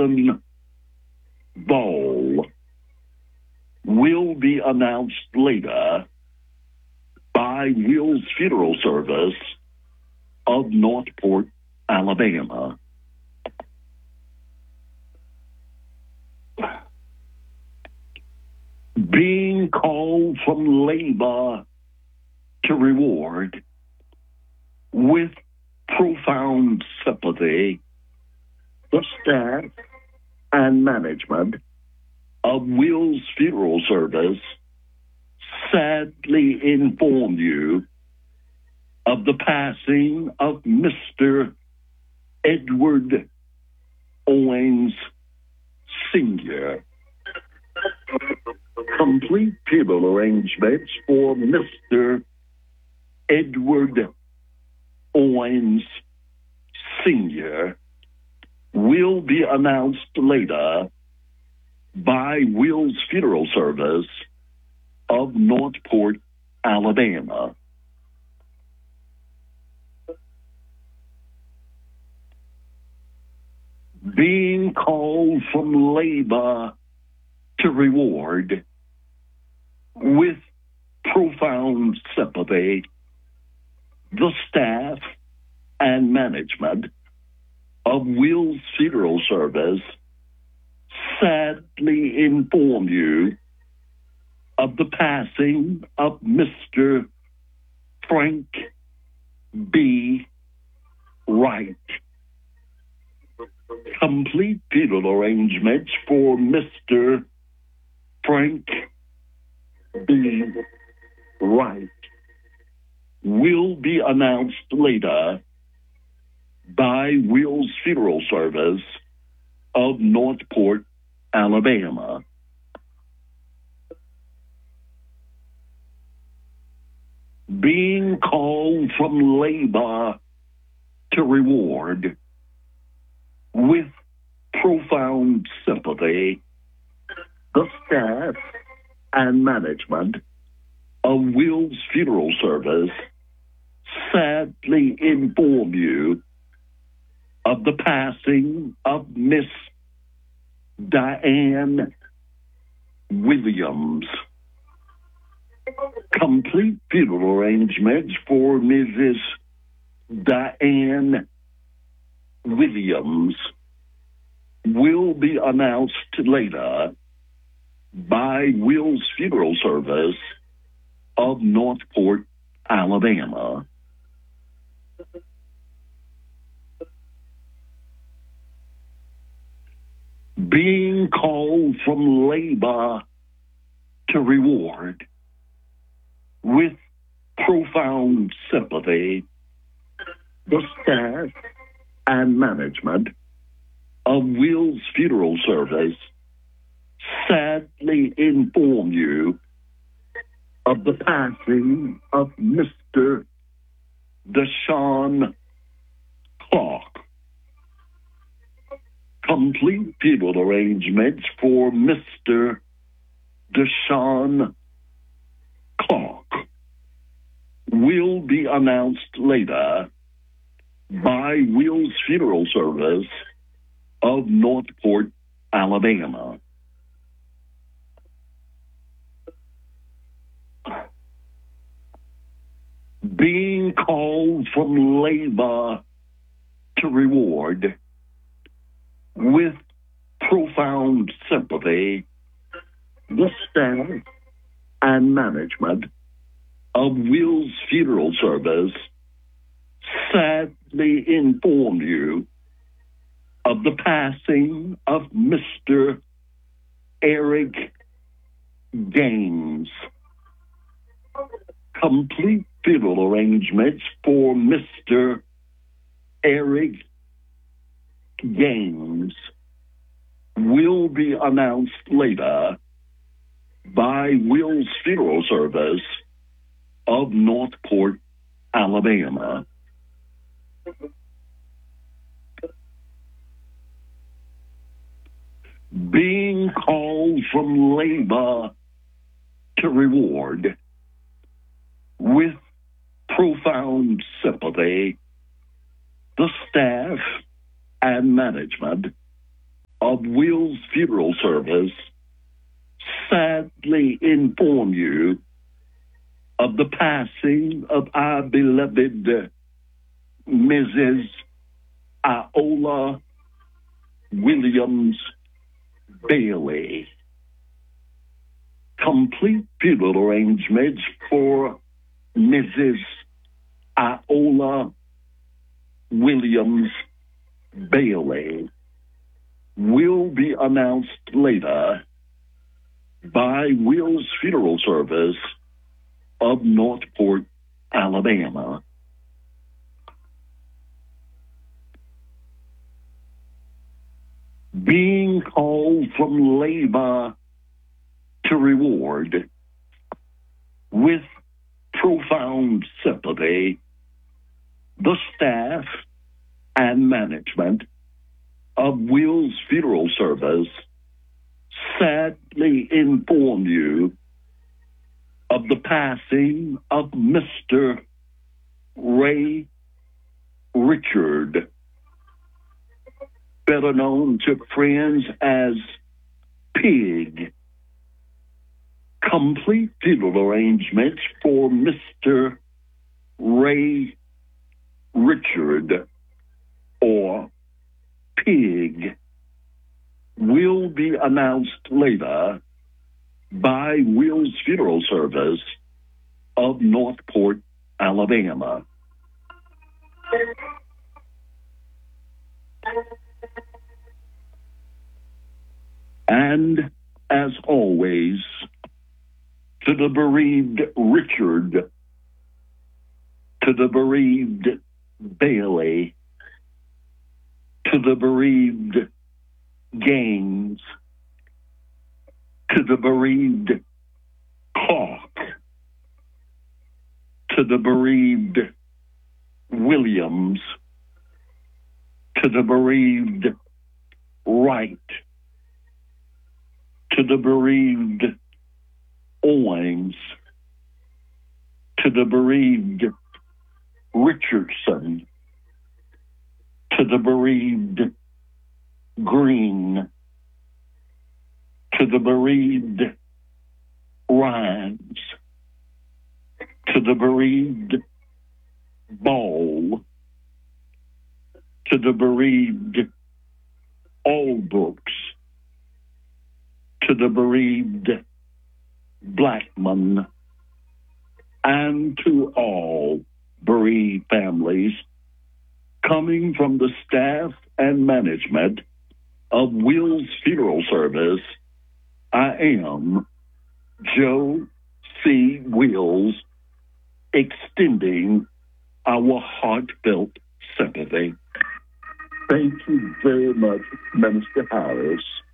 Stephen Ball will be announced later by Wills Funeral Service of Northport, Alabama. Being called from labor to reward with profound sympathy, the staff and management of Wills Funeral Service sadly inform you of the passing of Mr. Edward Owens Sr. Complete funeral arrangements for Mr. Edward Owens Sr. will be announced later by Wills Funeral Service of Northport, Alabama. Being called from labor to reward with profound sympathy, the staff and management of Wills Funeral Service sadly inform you of the passing of Mr. Frank B. Wright. Complete funeral arrangements for Mr. Frank B. Wright will be announced later by Wills Funeral Service of Northport, Alabama. Being called from labor to reward with profound sympathy, the staff and management of Wills Funeral Service sadly inform you of the passing of Miss Diane Williams. Complete funeral arrangements for Mrs. Diane Williams will be announced later by Wills Funeral Service of Northport, Alabama. Being called from labor to reward with profound sympathy, the staff and management of Wills Funeral Service sadly inform you of the passing of Mr. Deshaun Clark. Complete funeral arrangements for Mr. Deshaun Clark will be announced later by Wills Funeral Service of Northport, Alabama. Being called from labor to reward with profound sympathy, the staff and management of Wills Funeral Service sadly inform you of the passing of Mr. Eric Gaines. Complete funeral arrangements for Mr. Eric Gaines will be announced later by Wills Funeral Service of Northport, Alabama. Being called from labor to reward with profound sympathy, the staff and management of Will's Funeral Service sadly inform you of the passing of our beloved Mrs. Iola Williams Bailey. Complete funeral arrangements for Mrs. Iola Williams Bailey will be announced later by Will's Funeral Service of Northport, Alabama. Being called from labor to reward, with profound sympathy, the staff and management of Will's Funeral Service sadly inform you of the passing of Mr. Ray Richard, better known to friends as Pig. Complete funeral arrangements for Mr. Ray Richard, or Pig, will be announced later by Will's Funeral Service of Northport, Alabama. And as always, to the bereaved Richard, to the bereaved Bailey, to the bereaved Gaines, to the bereaved Clark, to the bereaved Williams, to the bereaved Wright, to the bereaved Owens, to the bereaved Richardson, to the bereaved Green, to the bereaved Rhymes, to the bereaved Ball, to the bereaved Allbrooks, to the bereaved Blackman, and to all bereaved families coming from the staff and management of Will's Funeral Service, I am Joe C. Wills, extending our heartfelt sympathy. Thank you very much, Minister Harris.